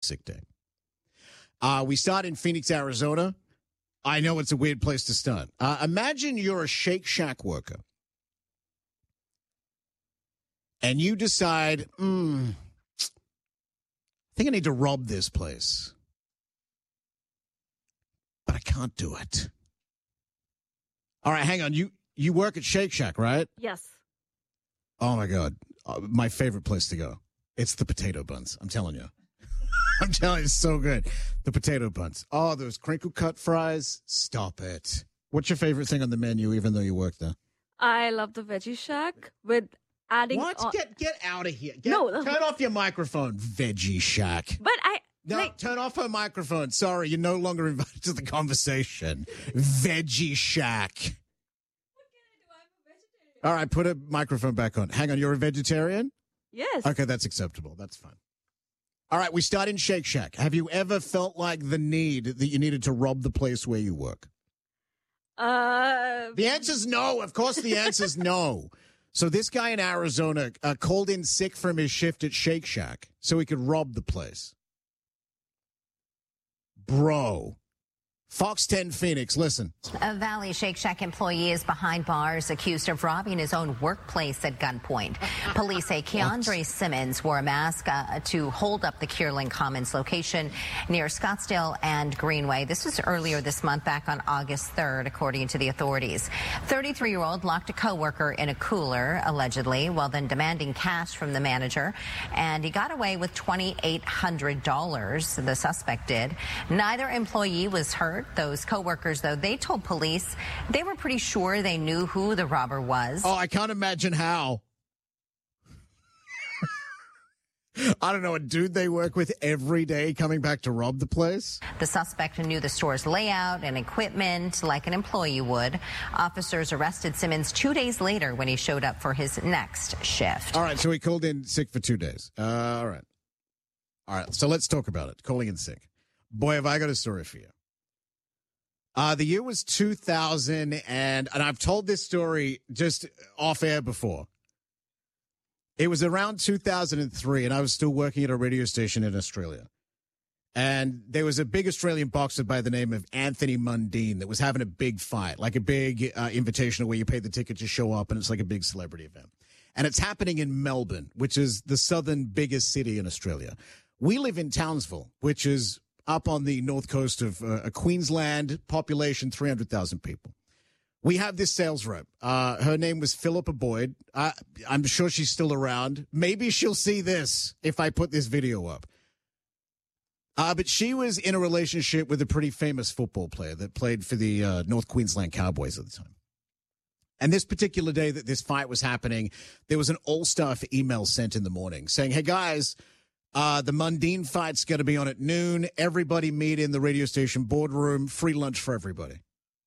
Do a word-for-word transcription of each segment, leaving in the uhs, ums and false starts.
sick day. Uh, we start in Phoenix, Arizona. I know it's a weird place to start. Uh, imagine you're a Shake Shack worker. And you decide, hmm, I think I need to rob this place. But I can't do it. All right, hang on. You you work at Shake Shack, right? Yes. Oh, my God. Uh, my favorite place to go. It's the potato buns. I'm telling you. I'm telling you, it's so good. The potato buns. Oh, those crinkle cut fries. Stop it. What's your favorite thing on the menu, even though you work there? I love the Veggie Shack with adding... What? On- get get out of here. Get, No. Turn off your microphone, Veggie Shack. But I... No, like, turn off her microphone. Sorry, you're no longer invited to the conversation. Veggie Shack. All right, put a microphone back on. Hang on, you're a vegetarian? yes. Okay, that's acceptable. That's fine. All right, we start in Shake Shack. Have you ever felt like the need that you needed to rob the place where you work? Uh, The answer's no. Of course, the answer's no. So this guy in Arizona uh, called in sick from his shift at Shake Shack so he could rob the place. Bro. Fox ten Phoenix, listen. A Valley Shake Shack employee is behind bars accused of robbing his own workplace at gunpoint. Police say Keandre Simmons wore a mask uh, to hold up the Kierland Commons location near Scottsdale and Greenway. This was earlier this month, back on August third, according to the authorities. thirty-three-year-old locked a coworker in a cooler, allegedly, while then demanding cash from the manager. And he got away with twenty-eight hundred dollars, the suspect did. Neither employee was hurt. Those coworkers, though, they told police they were pretty sure they knew who the robber was. Oh, I can't imagine how. I don't know, a dude they work with every day coming back to rob the place? The suspect knew the store's layout and equipment like an employee would. Officers arrested Simmons two days later when he showed up for his next shift. All right, so he called in sick for two days. Uh, all right. All right, so let's talk about it. Calling in sick. Boy, have I got a story for you. Uh, the year was two thousand, and, and I've told this story just off air before. It was around two thousand three, and I was still working at a radio station in Australia. And there was a big Australian boxer by the name of Anthony Mundine that was having a big fight, like a big uh, invitational where you pay the ticket to show up, and it's like a big celebrity event. And it's happening in Melbourne, which is the southern biggest city in Australia. We live in Townsville, which is up on the north coast of uh, Queensland, population three hundred thousand people. We have this sales rep. Uh, her name was Philippa Boyd. Uh, I'm sure she's still around. Maybe she'll see this if I put this video up. Uh, but she was in a relationship with a pretty famous football player that played for the uh, North Queensland Cowboys at the time. And this particular day that this fight was happening, there was an all-staff email sent in the morning saying, hey, guys, uh, the Mundine fight's going to be on at noon. Everybody meet in the radio station boardroom. Free lunch for everybody.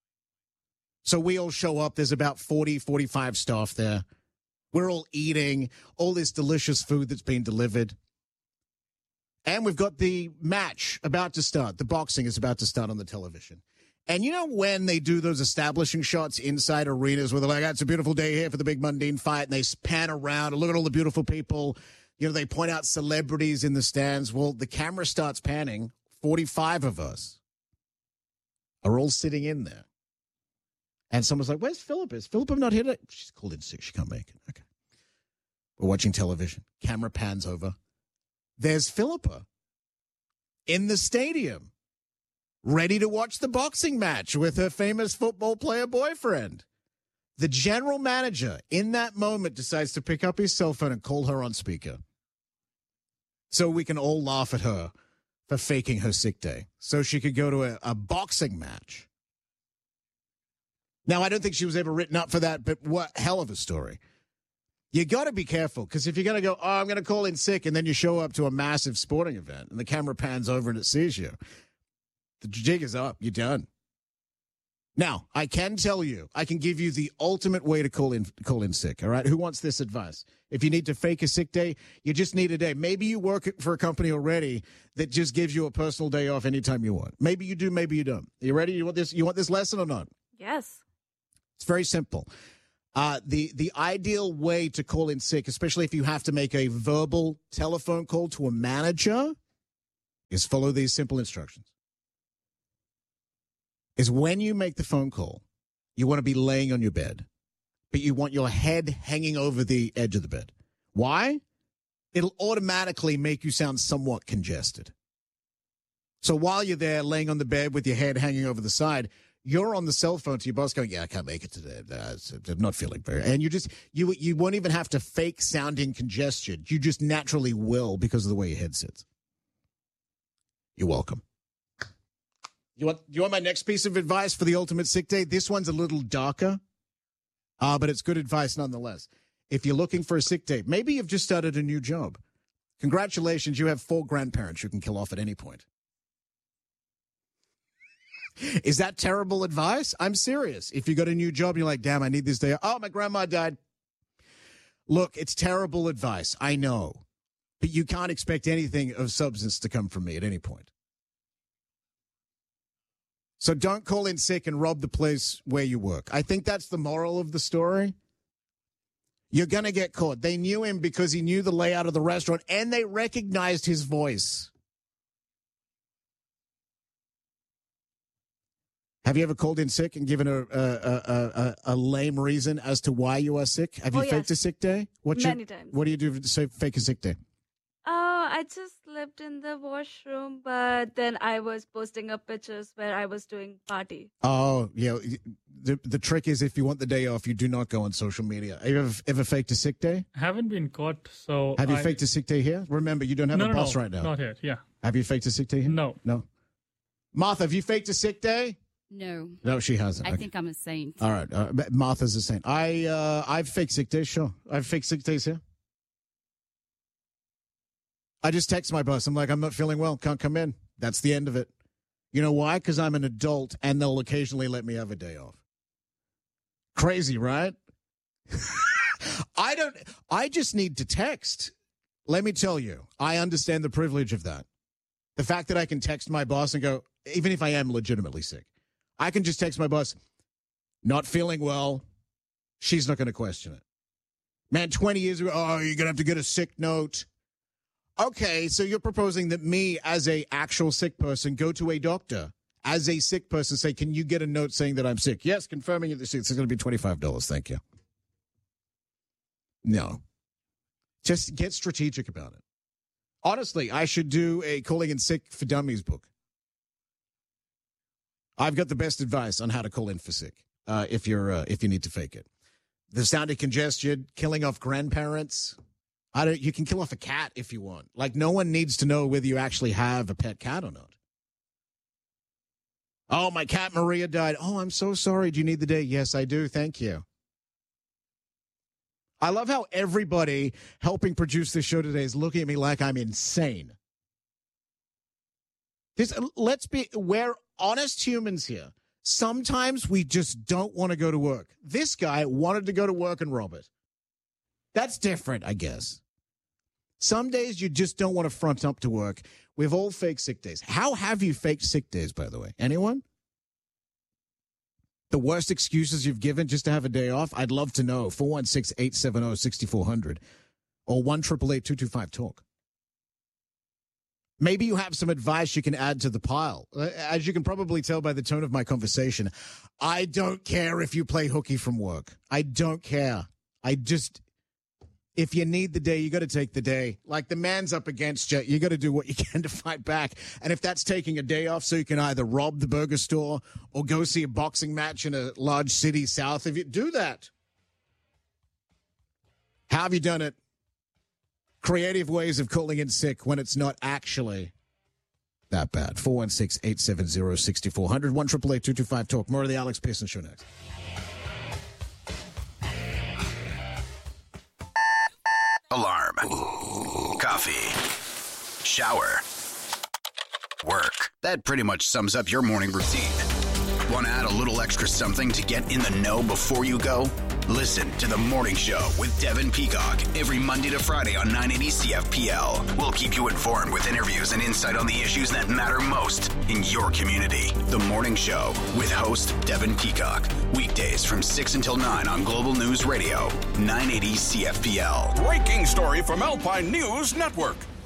So we all show up. There's about forty, forty-five staff there. We're all eating all this delicious food that's been delivered. And we've got the match about to start. The boxing is about to start on the television. And you know when they do those establishing shots inside arenas where they're like, oh, it's a beautiful day here for the big Mundine fight, and they pan around and look at all the beautiful people. You know, they point out celebrities in the stands. Well, the camera starts panning. forty-five of us are all sitting in there. And someone's like, where's Philippa? Is Philippa not here today? She's called in sick. She can't make it. Okay. We're watching television. Camera pans over. There's Philippa in the stadium, ready to watch the boxing match with her famous football player boyfriend. The general manager in that moment decides to pick up his cell phone and call her on speaker so we can all laugh at her for faking her sick day so she could go to a, a boxing match. Now, I don't think she was ever written up for that, but what hell of a story. You got to be careful, because if you're going to go, oh, I'm going to call in sick, and then you show up to a massive sporting event and the camera pans over and it sees you, the jig is up. You're done. Now, I can tell you, I can give you the ultimate way to call in call in sick, all right? Who wants this advice? If you need to fake a sick day, you just need a day. Maybe you work for a company already that just gives you a personal day off anytime you want. Maybe you do, maybe you don't. You ready? You want this, you want this lesson or not? Yes. It's very simple. Uh, the, the ideal way to call in sick, especially if you have to make a verbal telephone call to a manager, is follow these simple instructions. Is when you make the phone call, you want to be laying on your bed, but you want your head hanging over the edge of the bed. Why? It'll automatically make you sound somewhat congested. So while you're there laying on the bed with your head hanging over the side, you're on the cell phone to your boss going, yeah, I can't make it today. I'm not feeling very. And you just, you you won't even have to fake sounding congested. You just naturally will because of the way your head sits. You're welcome. You want, you want my next piece of advice for the ultimate sick day? This one's a little darker, uh, but it's good advice nonetheless. If you're looking for a sick day, maybe you've just started a new job. Congratulations, you have four grandparents you can kill off at any point. Is that terrible advice? I'm serious. If you got a new job, you're like, damn, I need this day. Oh, my grandma died. Look, it's terrible advice. I know. But you can't expect anything of substance to come from me at any point. So don't call in sick and rob the place where you work. I think that's the moral of the story. You're going to get caught. They knew him because he knew the layout of the restaurant, and they recognized his voice. Have you ever called in sick and given a a, a, a, a lame reason as to why you are sick? Have you Oh, faked yes. a sick day? What's Many your, times. What do you do to say fake a sick day? Oh, I just slept in the washroom, but then I was posting up pictures where I was doing party. Oh, yeah. The, the trick is if you want the day off, you do not go on social media. Have you ever, ever faked a sick day? I haven't been caught, so Have you I... faked a sick day here? Remember, you don't have no, a no, boss no, right now. Not yet, yeah. Have you faked a sick day here? No. No. Martha, have you faked a sick day? No. No, she hasn't. I Okay. think I'm a saint. All right. Uh, Martha's a saint. I, uh, I've faked sick days, sure. I've faked sick days here. I just text my boss. I'm like, I'm not feeling well. Can't come in. That's the end of it. You know why? Because I'm an adult and they'll occasionally let me have a day off. Crazy, right? I don't, I just need to text. Let me tell you, I understand the privilege of that. The fact that I can text my boss and go, even if I am legitimately sick, I can just text my boss, not feeling well. She's not going to question it. Man, twenty years ago, oh, you're going to have to get a sick note. Okay, so you're proposing that me, as a actual sick person, go to a doctor as a sick person, say, can you get a note saying that I'm sick? Yes, confirming it. It's going to be twenty-five dollars. Thank you. No. Just get strategic about it. Honestly, I should do a Calling in Sick for Dummies book. I've got the best advice on how to call in for sick uh, if you're uh, if you need to fake it. The sound of congestion, killing off grandparents. I don't. You can kill off a cat if you want. Like, no one needs to know whether you actually have a pet cat or not. Oh, my cat Maria died. Oh, I'm so sorry. Do you need the day? Yes, I do. Thank you. I love how everybody helping produce this show today is looking at me like I'm insane. This, let's be, we're honest humans here. Sometimes we just don't want to go to work. This guy wanted to go to work and rob it. That's different, I guess. Some days you just don't want to front up to work. We've all faked sick days. How have you faked sick days, by the way? Anyone? The worst excuses you've given just to have a day off? I'd love to know. four one six, eight seven zero, six four zero zero or one eight eight eight, two two five, talk. Maybe you have some advice you can add to the pile. As you can probably tell by the tone of my conversation, I don't care if you play hooky from work. I don't care. I just, if you need the day, you got to take the day. Like, the man's up against you. You got to do what you can to fight back. And if that's taking a day off so you can either rob the burger store or go see a boxing match in a large city south of you, do that. How have you done it? Creative ways of calling in sick when it's not actually that bad. four one six, eight seven zero, six four zero zero, one eight eight eight, two two five, talk. More of the Alex Pearson Show next. Alarm. Coffee. Shower. Work. That pretty much sums up your morning routine. Want to add a little extra something to get in the know before you go? Listen to The Morning Show with Devin Peacock every Monday to Friday on nine eighty C F P L. We'll keep you informed with interviews and insight on the issues that matter most in your community. The Morning Show with host Devin Peacock. Weekdays from six until nine on Global News Radio, nine eighty C F P L. Breaking story from Alpine News Network.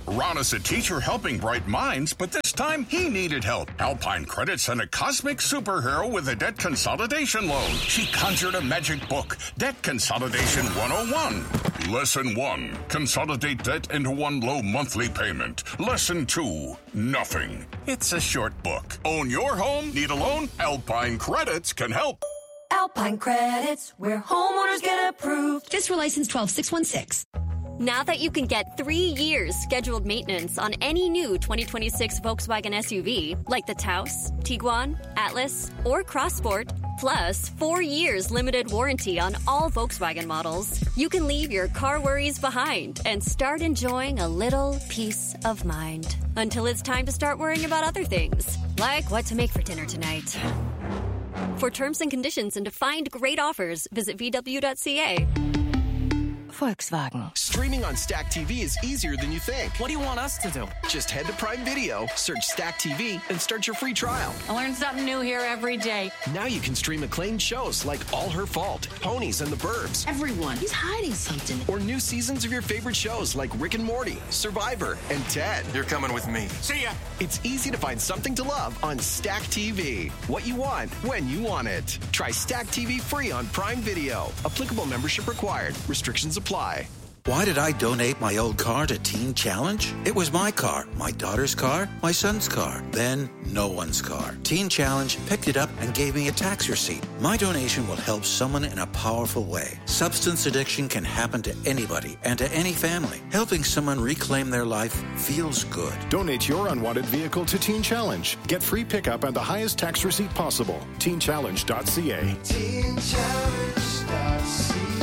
Ron is a teacher helping bright minds, but this time he needed help. Alpine Credit sent a cosmic superhero with a debt consolidation loan. She conjured a magic book, Debt Consolidation one oh one. Lesson one, consolidate debt into one low monthly payment. Lesson two, nothing. It's a short book. Own your home? Need a loan? Alpine Credits can help. Alpine Credits, where homeowners get approved. Just for license twelve six one six. Now that you can get three years scheduled maintenance on any new twenty twenty-six Volkswagen S U V, like the Taos, Tiguan, Atlas, or Crossport, plus four years limited warranty on all Volkswagen models, you can leave your car worries behind and start enjoying a little peace of mind. Until it's time to start worrying about other things, like what to make for dinner tonight. For terms and conditions and to find great offers, visit V W dot C A. Volkswagen. Streaming on Stack T V is easier than you think. What do you want us to do? Just head to Prime Video, search Stack T V, and start your free trial. I learn something new here every day. Now you can stream acclaimed shows like All Her Fault, Ponies, and the Burbs. Everyone, he's hiding something. Or new seasons of your favorite shows like Rick and Morty, Survivor, and Ted. You're coming with me. See ya! It's easy to find something to love on Stack T V. What you want, when you want it. Try Stack T V free on Prime Video. Applicable membership required. Restrictions apply. Why did I donate my old car to Teen Challenge? It was my car, my daughter's car, my son's car, then no one's car. Teen Challenge picked it up and gave me a tax receipt. My donation will help someone in a powerful way. Substance addiction can happen to anybody and to any family. Helping someone reclaim their life feels good. Donate your unwanted vehicle to Teen Challenge. Get free pickup and the highest tax receipt possible. teen challenge dot c a. teen challenge dot c a.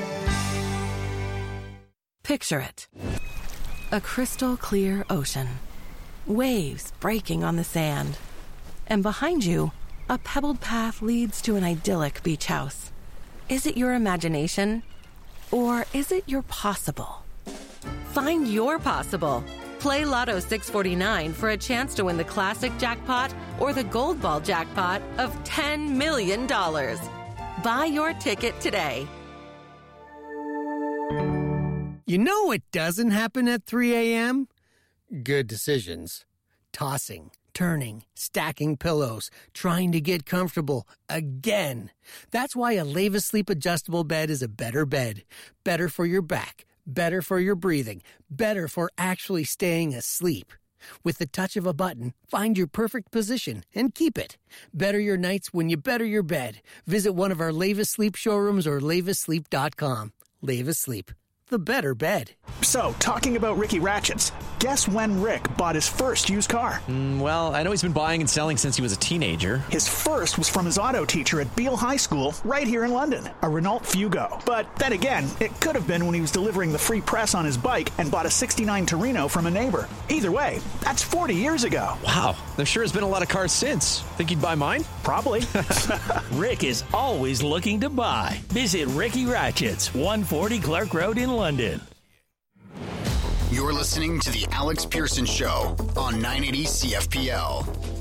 Picture it. A crystal clear ocean. Waves breaking on the sand. And behind you, a pebbled path leads to an idyllic beach house. Is it your imagination? Or is it your possible? Find your possible. Play Lotto six forty-nine for a chance to win the classic jackpot or the gold ball jackpot of ten million dollars. Buy your ticket today. You know what doesn't happen at three a.m.? Good decisions. Tossing, turning, stacking pillows, trying to get comfortable again. That's why a Leva Sleep adjustable bed is a better bed. Better for your back, better for your breathing, better for actually staying asleep. With the touch of a button, find your perfect position and keep it. Better your nights when you better your bed. Visit one of our Leva Sleep showrooms or leva sleep dot com. Leva Sleep. The better bed. So, talking about Ricky Ratchets, guess when Rick bought his first used car? Mm, well, I know he's been buying and selling since he was a teenager. His first was from his auto teacher at Beale High School, right here in London, a Renault Fugo. But then again, it could have been when he was delivering the free press on his bike and bought a sixty-nine Torino from a neighbor. Either way, that's forty years ago. Wow, there sure has been a lot of cars since. Think he'd buy mine? Probably. Rick is always looking to buy. Visit Ricky Ratchets, one forty Clark Road in London. You're listening to The Alex Pearson Show on nine eighty C F P L.